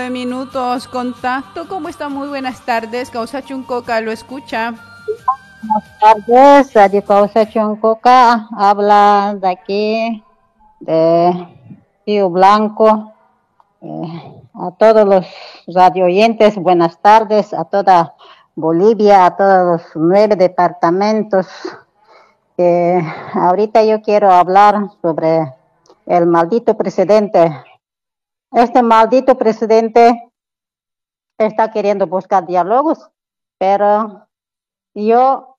Minutos, contacto, ¿cómo está? Muy buenas tardes, Causa Chuncoca, lo escucha. Buenas tardes, Radio Causa Chuncoca, habla de aquí, de Río Blanco. A todos los radio oyentes, buenas tardes, a toda Bolivia, a todos los 9 departamentos. Ahorita yo quiero hablar sobre el maldito presidente. Este maldito presidente está queriendo buscar diálogos, pero yo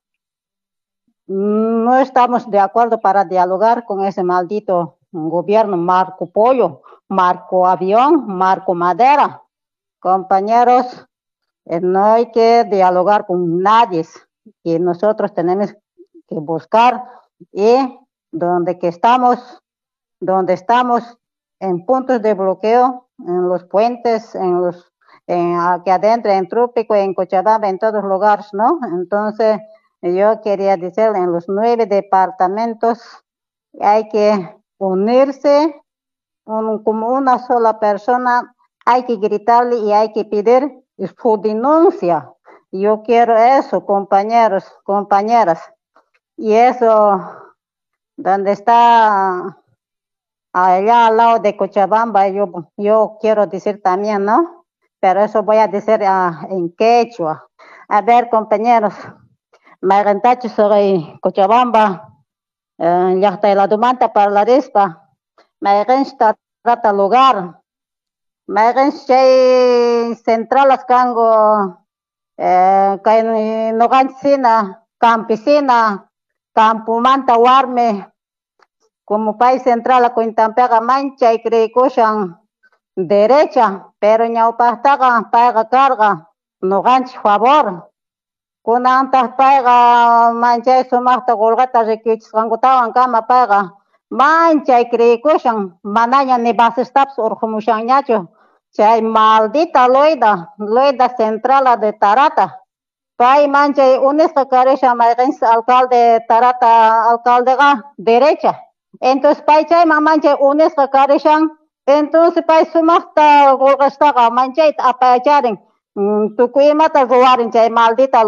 no estamos de acuerdo para dialogar con ese maldito gobierno Marco Pollo, Marco Avión, Marco Madera. Compañeros, no hay que dialogar con nadie, que nosotros tenemos que buscar y donde estamos en puntos de bloqueo, en los puentes, aquí adentro, en Trópico, en Cochabamba, en todos lugares, ¿no? Entonces, yo quería decir, en los 9 departamentos hay que unirse como una sola persona, hay que gritarle y hay que pedir su denuncia. Yo quiero eso, compañeros, compañeras. Y eso, donde está allá al lado de Cochabamba, yo quiero decir también, ¿no? Pero eso voy a decir en quechua. A ver, compañeros, Magantacho sobre Cochabamba, ya está la dumanta para la rispa, Magansta trata lugar, Magansta centralas cango, Nogancina, Campesina, Campumanta Warme, como país central a Cointampega Mancha y Creicoshan derecha, pero ñaupastaga paga carga, no ganch favor. Kunantas paga mancha y sumasta golgata requichis kangutawan kama paga. Mancha y Creicoshan, manaña ni basistaps urjumushan ñacho. Chay maldita loida central de Tarata. Pai mancha y unisca caresha maigins alcalde Tarata, alcaldega derecha. Entonces, paichay mamanche unesca careshan, entonces pay sumasta golgastaga manchay apayacharin. Tukuimata ruwarin chay maldita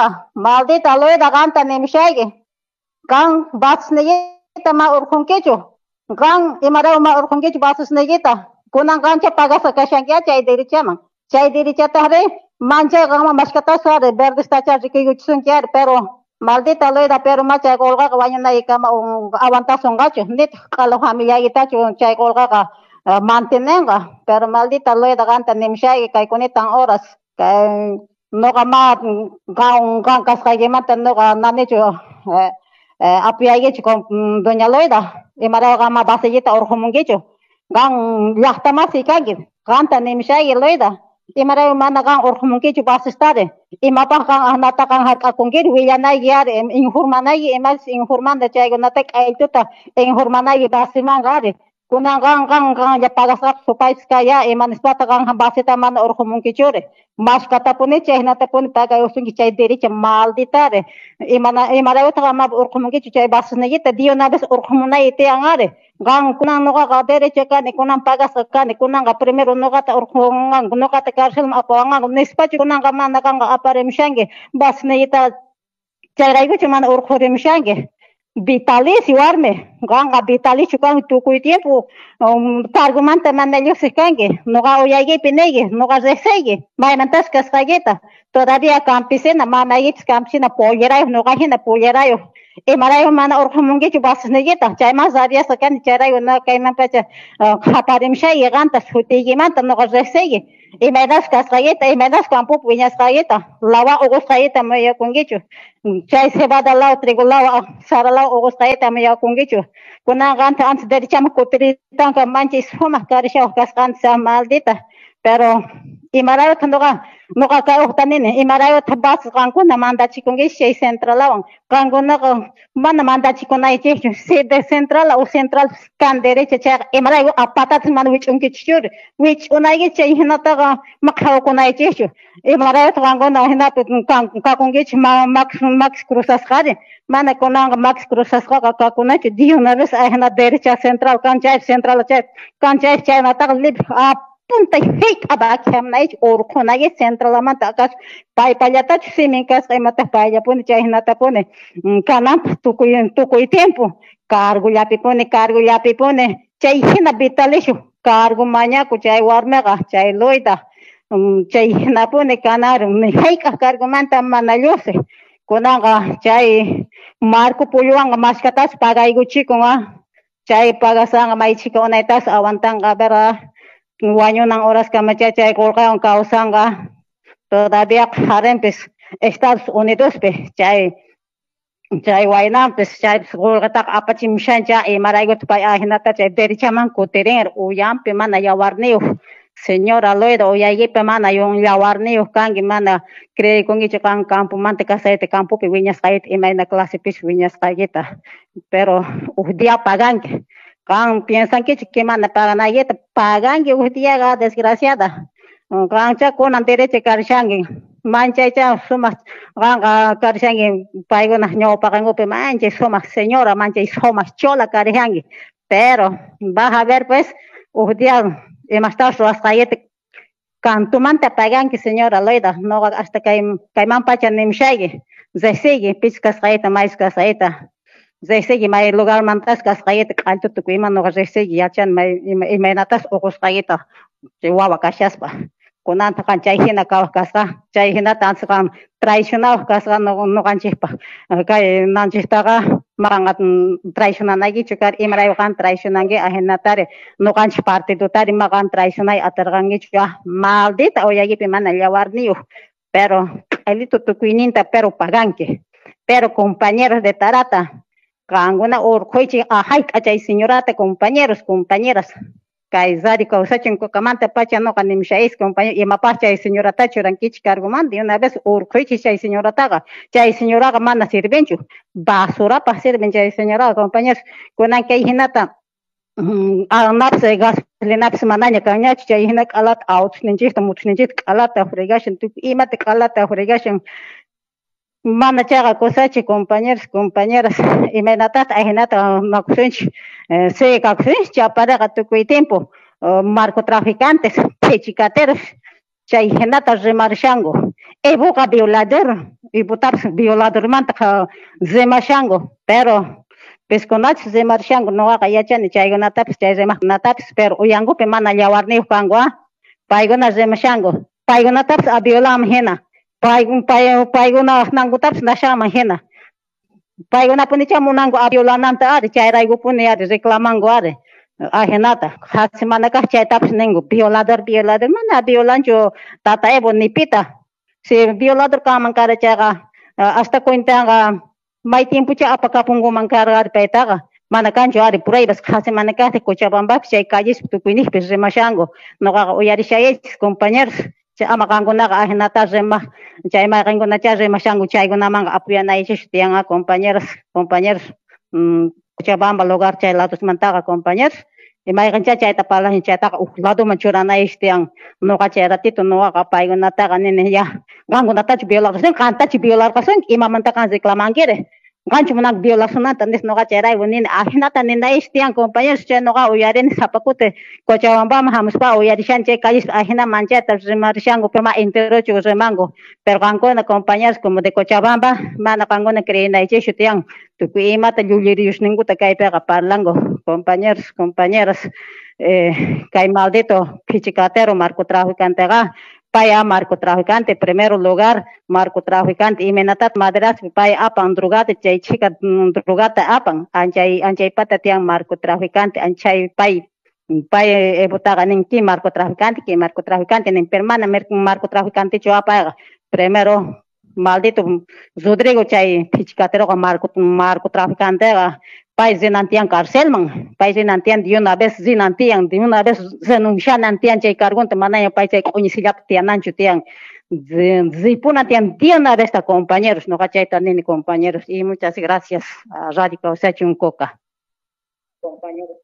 loedaga anta nimshayge. Kan batsneyita ma urkunkichu. Kan imarao ma urkunkichu batsneyita. Kunan kancha pagasa kashankia chay dirichaman. Chay dirichata re manchay gama maskata suare verde stacha rikiyuchsun kyar pero maldita loida pero macha golga wañana y kama aguantas un gacho nit kalo familia itacho chay golga mantenenga pero maldita loida ganta nimshay kay kunitan horas kay no gama gan kaskayemata no nanicho apiayecho con doña loida y mara gama basellita orjumungicho gan yahtamasi kagin ganta nimshay loida imarayo managang orjumungicho basistare imapang kang anata kang hakakungir willanay yar informanay imas informando chaygo natek aytuta informanay basiman gari kunang kang ya pagasap supay kaya imanispata kang basita man orjumungichore mas katapuni chay natapuni tagay usungi chay derecha malditare imarayo takama orjumungicho chay basnayita dio na vez orjumunay ite angare gang kunang noga ka derecha kan kunang pagas kan kunang ka primero noga ta orjungang noga ta cárcel apangang nespacho kunang ka man kang aparem shange basnayita chay raygo chuman orjurem shange vitalicio arme ganga vitalicio kan tukuy tiempo targumanta manello se kange noga oyage pinege noga resege maymantas kaskageta todavía campesina mamayits campesina pollerayo noga hina pollerayo marayo mana orjumungichu basnegeta chay mas áreas kan charayo na kayman pacha haparim shay gantas hutigimanta noga resege imedas kaskageta imedas campo piñas kageta lawa ogos kageta maya kungichu chay cebada lao trigo lao sara lao ogos kageta maya kungichu kuna ganta antes de chama kutiritan ka manchis homa karisha kaskan sa maldita pero imarayo tandoga noga kayo tanine imarayo tabas kankuna manda chikungi shay central lawan kankuna mana manda chikuna ichi sede central o central kan derecha chay imarayo apatat man which unki chur which unagi chay hinata makhaw kuna ichi imarayo kankuna hinata kakungi max cruzas kare mana kunang max cruzas kakuna dio na vez ahna derecha central kan chay nata lib punta hik abakiamnaich urkunagi centralamanta akas paypallatachu simin kasqa imata payllapuni chayhinatapuni kananpaq tukuy tiempo cargollapipuni chay hina vitalishu cargo mañaku chay warmiqa chay Loida chay hinapuni kanaron ni hayk'aq cargomanta mana llusi kunanqa chay marco pulluwanqa mashkatas pagaykuchikun chay pagasanqa maychika unaytas awantanqa vera wañunan horas kamachay chay qurqawan kawsanqa todavía harenpis Estados Unidospi chay waynanpis chay qurqataqa apachimushancha imaraykuta pay hinata chay derechaman kutirinri uyanpi mana yawarniyuq señora Loida uyaykipi mana yawarniyuq kanki mana creykunkichu kan campomanta kasayta campopi wiñasqayta imayna clasepish wiñasqaykita pero uk dia paganki kan piensankichik que mana paganaykita paganki uk diaqa desgraciada kancha kunan derecho karishanki manchaycha sumaq qanqa karishanki paykuna ñawpaqankupi manchay sumaq señora manchay sumaq chola karijanki pero vas a ver pues uk dia imastas ruwasqaykita cantumanta paganki señora Loida noqa hasta kayman pacha nimshayki riqsiyki pichkasqayta maishkasqayta riqsiyki may lugarmantas kasqayta q'altu tukuy ima noqa riqsiyki yachani may imaynatas uqusqaykita chay wawa kashaspa kunanta kan chay hina kawaq kasqa chay hinata anchqa traicionawaq kasqa noqanchikpaq kay nanchiktaqa maqanqa traicionanaykichu kar imarayuq kan traicionanki hinatari noqanchik partidutari maqan traicionay atarqankichu maldita uyaykipi mana yawarniyuq pero q'illitu tukuyninta pero paganki pero compañeros de tarata qankuna urquychik hayk'a chay señorata compañeras kay Zari kawsachun kukamanta pacha noqa nimshayis compañero imapaq chay señoratachu rankichik cargomanta de una vez urquychik chay señorataqa chay señoraqa mana sirvinchu basurapaq sirven chay señoraqa compañeros kunan kay hinata napis gasolinapis manaña kanñachu chay hina k'alata autos motos k'alata fregashun tukuy imata k'alata fregashun mana chaqa kusachik compañeras imaynataq hinata makusunchik kakusunchik chaparaqa tukuy tiempo narcotraficantes pichikateros chay hinata rimarishanku Evoqa Ibutapas violadormanta rimashanku pero piskunachus rimarishanku noqaqa yachani chaykunatapis chay rimaqkunatapis pero uyankupi mana yawarniyuq kanku paykuna rimashanku paykunatapis violaman hina paykuna nankutapas nashaman hina paykunapunicha munanku violananta ari chayraykupuni ari reclamanku ari hinata hasimanakaq chaytapas ninku violador mana violanchu tata Evo nipita si violador kanman kari chayqa hasta cuentanqa may tiempocha apakapunkuman kari ari paytaqa mana kanchu ari pruebas hasimanakaqti Cochabambapi chay calles tukuyniypi rimashanku noqaqa uyarishaychik compañeros chay ama qankunaqa hinata rimaq chay mayqinkunacha rimashanku chaykunamanqa apoyanaychik tiyanqa compañeros Cochabamba lugar chay ladosmantaqa compañeros mayqincha chayta parlani chaytaqa uk ladoman churanaychik tiyan noqa chay ratito noqaqa paykunataqa nini ya qankunatachu violarishanki qantachu violarqasunki imamantaqa reclamankiri qanchu munanki violacionanta nish noqa chayrayku nini hinata ninaychik tiyan compañeros chay noqa uyarini sapakuti Cochabambaman hamuspa uyarishanchik chay calles hina manchayta rimarishanku pima enterochu rimanku pero qankuna compañeros como de Cochabamba mana qankuna creyinaychishu tiyan tukuy imata llulliriyushninkuta kaypiqa parlanku compañeras kay maldito pichikatero narcotraficanteqa pay narcotraficante primero lugar narcotraficante imanatata madraspi pay apan drogata chay chika drogata apan anchay pata tiyan narcotraficante anchay pay butaqa nin ki narcotraficante nin permana narcotraficante chu apayqa primero maldito Rodrigo chay pichikateroqa narcotraficanteqa pay rinantiyan carcelman pay rinantiyan de una vez renuncianantiyan chay cargonta manaña pay chay q'uñisillapi tiyananchu tiyan ripuna tiyan de una vez compañeros noqa chayta nini compañeros y muchas gracias a Radio Kawsachunkuqa compañeros